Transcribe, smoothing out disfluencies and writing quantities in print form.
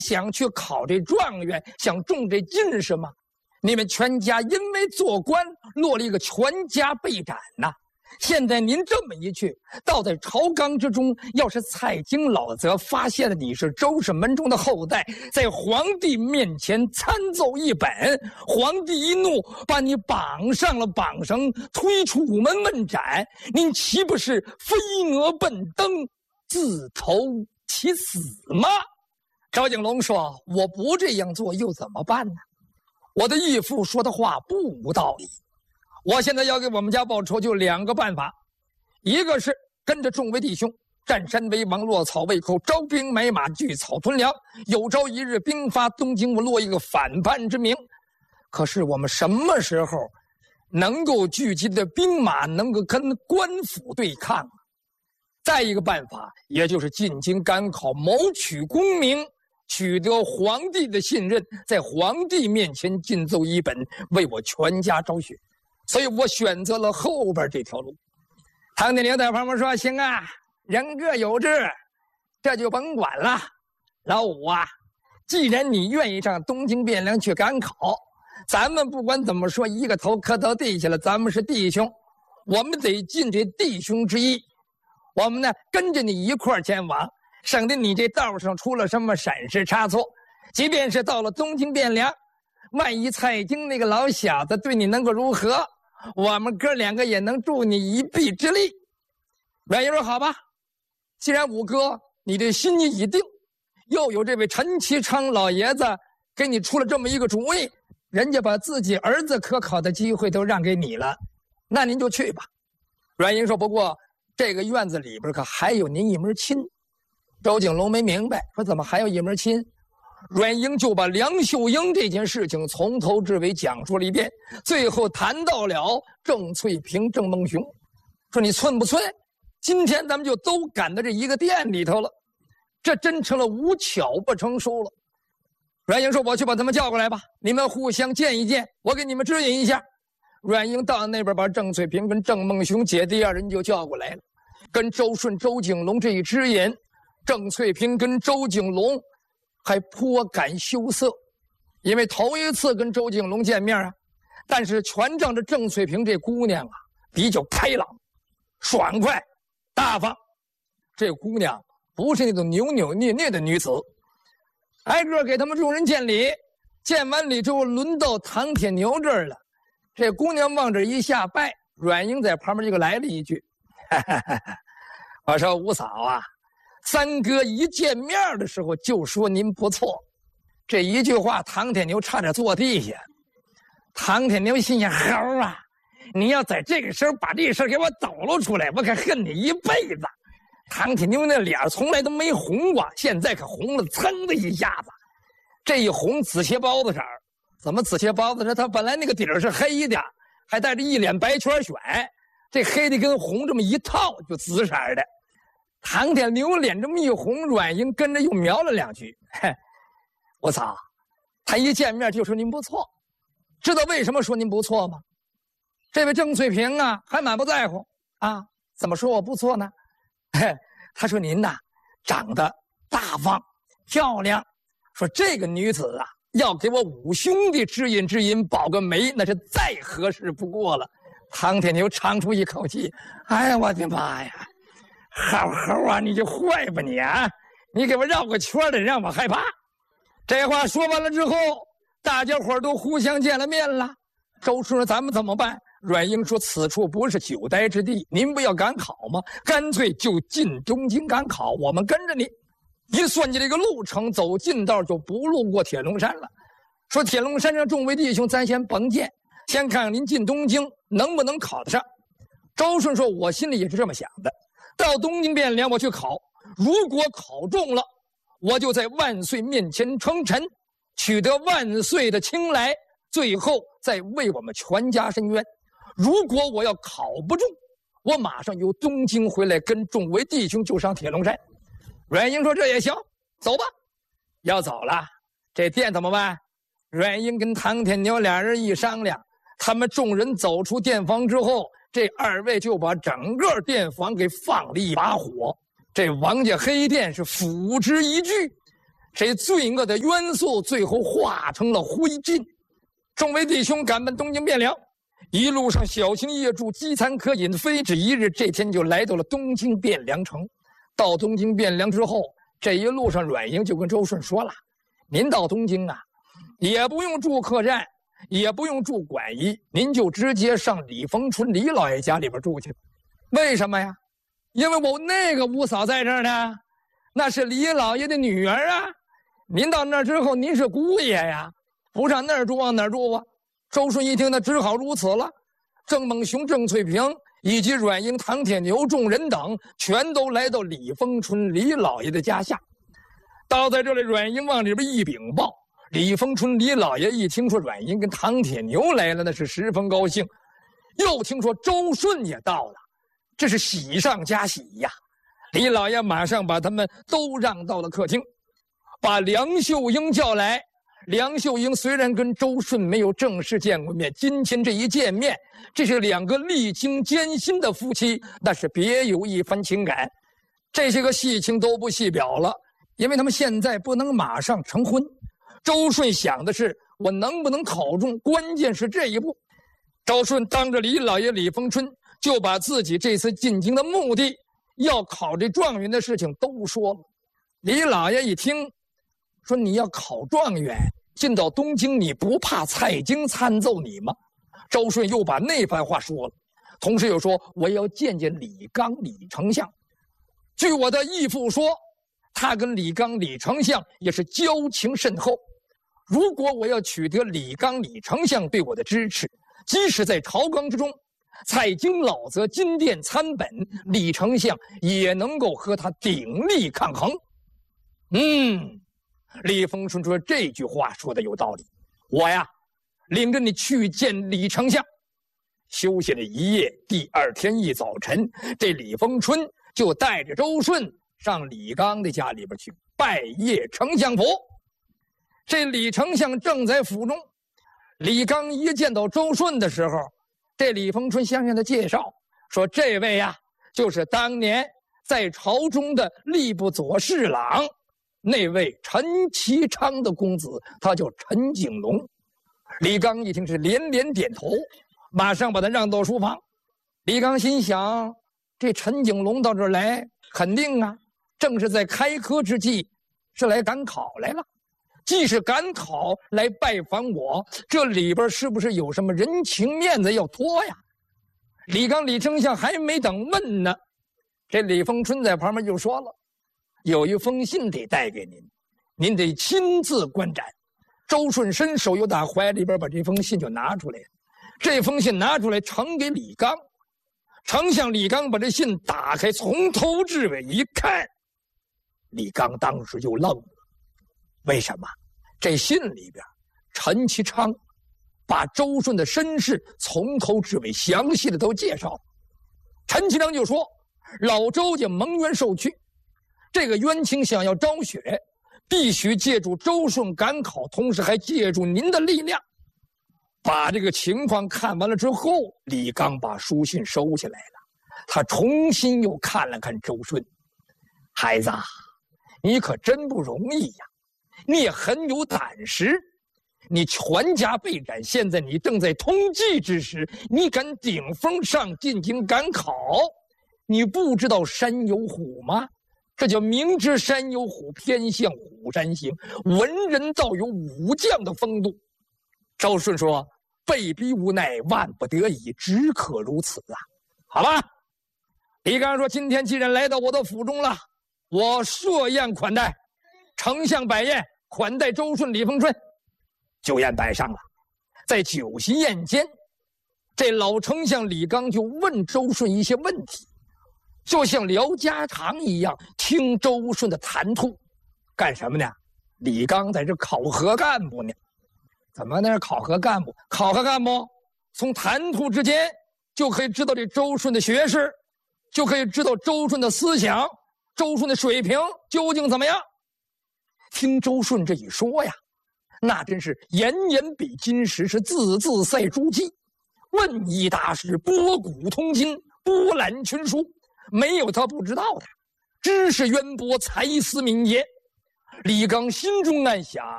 想去考这状元，想中这进士吗？你们全家因为做官落了一个全家被斩呐。现在您这么一去，倒在朝纲之中，要是蔡京老泽发现了你是周氏门中的后代，在皇帝面前参奏一本，皇帝一怒，把你绑上了绑绳，推出午门问斩，您岂不是飞蛾奔灯，自投其死吗？赵景龙说：“我不这样做又怎么办呢？我的义父说的话不无道理。我现在要给我们家报仇，就2个办法，一个是跟着众位弟兄占山为王，落草为寇，招兵买马，聚草屯粮，有朝一日兵发东京，我落一个反叛之名。可是我们什么时候能够聚集的兵马，能够跟官府对抗？再一个办法，也就是进京赶考，谋取功名，取得皇帝的信任，在皇帝面前进奏一本，为我全家昭雪。所以我选择了后边这条路。”唐天宁在旁边说：“行啊，人各有志，这就甭管了。老五啊，既然你愿意上东京汴梁去赶考，咱们不管怎么说，一个头磕到地下了，咱们是弟兄，我们得尽这弟兄之义。我们呢，跟着你一块儿前往，省得你这道上出了什么闪失差错。即便是到了东京汴梁，万一蔡京那个老小子对你能够如何，我们哥2个也能助你一臂之力。”阮英说：“好吧，既然五哥你这心意已定，又有这位陈其昌老爷子给你出了这么一个主意，人家把自己儿子可考的机会都让给你了，那您就去吧。”阮英说：“不过这个院子里边可还有您一门亲。”周景龙没明白，说：“怎么还有一门亲？”阮英就把梁秀英这件事情从头至尾讲述了一遍，最后谈到了郑翠萍、郑梦熊，说：“你寸不寸？今天咱们就都赶到这一个店里头了，这真成了无巧不成书了。”阮英说：“我去把他们叫过来吧，你们互相见一见，我给你们指引一下。”阮英到那边把郑翠萍跟郑梦熊姐弟2人就叫过来了，跟周顺、周景龙这一指引，郑翠萍跟周景龙还颇感羞涩，因为头一次跟周景龙见面啊。但是全仗着郑翠萍这姑娘啊，比较开朗、爽快、大方。这姑娘不是那种扭扭捏捏的女子。挨个给他们众人见礼，见完礼之后，轮到唐铁牛这儿了。这姑娘往这一下拜，阮英在旁边就来了一句：“我说五嫂啊，三哥一见面的时候就说您不错。”这一句话，唐铁牛差点坐地下。唐铁牛心想：猴啊，你要在这个时候把这事给我抖露出来，我可恨你一辈子。唐铁牛那脸从来都没红过，现在可红了，噌的一下子，这一红紫茄包子色儿。怎么紫茄包子色？他本来那个底儿是黑的，还带着一脸白圈选，这黑的跟红这么一套就紫色的。唐铁牛脸这么一红，阮英跟着又瞄了2句：“嘿，我操！他一见面就说您不错，知道为什么说您不错吗？这位郑翠萍啊，还满不在乎啊？怎么说我不错呢？嘿，他说您呐，长得大方漂亮，说这个女子啊，要给我5兄弟指引指引，保个媒，那是再合适不过了。”唐铁牛长出一口气：“哎呀，我的妈呀！猴啊，你就坏吧你啊！你给我绕个圈的，让我害怕。”这话说完了之后，大家伙都互相见了面了。周叔说：“咱们怎么办？”阮英说：“此处不是久待之地，您不要赶考吗？干脆就进东京赶考，我们跟着你。”一算计这个路程，走近道就不路过铁龙山了。说铁龙山上众位弟兄，咱先甭见，先看看您进东京能不能考得上。周顺说：“我心里也是这么想的，到东京汴梁我去考，如果考中了，我就在万岁面前称臣，取得万岁的青睐，最后再为我们全家伸冤。如果我要考不中，我马上由东京回来，跟众位弟兄就上铁龙山。”阮英说：“这也行，走吧。”要走了，这店怎么办？阮英跟唐铁牛2人一商量，他们众人走出店房之后，这2位就把整个店房给放了一把火。这王家黑店是付之一炬， 这罪恶的元素最后化成了灰烬。众位弟兄赶奔东京汴梁，一路上小心夜住，饥餐渴饮，非止一日。这天就来到了东京汴梁城。到东京汴梁之后，这一路上阮英就跟周顺说了：“您到东京啊，也不用住客栈，也不用住馆驿，您就直接上李逢春李老爷家里边住去。为什么呀？因为我那个五嫂在这儿呢，那是李老爷的女儿啊。您到那儿之后，您是姑爷呀，不上那儿住往哪儿住啊？”周顺一听，那只好如此了。郑孟雄、郑翠萍以及阮英、唐铁牛众人等，全都来到李逢春李老爷的家下。到在这里，阮英往里边一禀报，李逢春李老爷一听说阮英跟唐铁牛来了，那是十分高兴。又听说周顺也到了，这是喜上加喜呀！李老爷马上把他们都让到了客厅，把梁秀英叫来。梁秀英虽然跟周顺没有正式见过面，今天这一见面，这是两个历经艰辛的夫妻，那是别有一番情感。这些个细情都不细表了，因为他们现在不能马上成婚。周顺想的是我能不能考中，关键是这一步。周顺当着李老爷李逢春，就把自己这次进京的目的，要考这状元的事情都说了。李老爷一听，说你要考状元，进到东京，你不怕蔡京参奏你吗？周顺又把那番话说了，同时又说我要见见李纲李丞相。据我的义父说，他跟李纲李丞相也是交情甚厚。如果我要取得李纲李丞相对我的支持，即使在朝纲之中，蔡京老则金殿参本，李丞相也能够和他鼎力抗衡。李逢春说这句话说的有道理，我呀领着你去见李丞相。休息了一夜，第二天一早晨，这李逢春就带着周顺上李纲的家里边去拜谒丞相府。这李丞相正在府中，李纲一见到周顺的时候，这李逢春先生的介绍说，这位呀就是当年在朝中的吏部左侍郎，那位陈其昌的公子，他叫陈景龙。李纲一听是连连点头，马上把他让到书房。李纲心想，这陈景龙到这儿来，肯定啊，正是在开科之际，是来赶考来了。既是赶考来拜访我，这里边是不是有什么人情面子要托呀？李纲李丞相还没等问呢，这李逢春在旁边就说了，有一封信得带给您，您得亲自观展。周顺伸手又打怀里边把这封信就拿出来了，这封信拿出来呈给李纲。丞相李纲把这信打开，从头至尾一看，李纲当时就愣了。为什么？这信里边陈其昌把周顺的身世从头至尾详细的都介绍了。陈其昌就说，老周家蒙冤受屈，这个冤情想要昭雪，必须借助周顺赶考，同时还借助您的力量。把这个情况看完了之后，李纲把书信收起来了，他重新又看了看周顺，孩子啊，你可真不容易呀，你也很有胆识，你全家被斩，现在你正在通缉之时，你敢顶风上进京赶考，你不知道山有虎吗？这叫明知山有虎，偏向虎山行。文人倒有武将的风度。周顺说，被逼无奈，万不得已，只可如此啊。好吧，李纲说，今天既然来到我的府中了，我设宴款待，丞相摆宴款待周顺李逢春。酒宴摆上了，在酒席宴间，这老丞相李纲就问周顺一些问题，就像聊家常一样，听周顺的谈吐。干什么呢？李纲在这考核干部呢。怎么呢？考核干部？考核干部从谈吐之间就可以知道这周顺的学识，就可以知道周顺的思想，周顺的水平究竟怎么样。听周顺这一说呀，那真是言言比金石，是字字赛珠玑，问一答十，博古通今，博览群书，没有他不知道的，知识渊博，才思敏捷。 李刚心中暗想：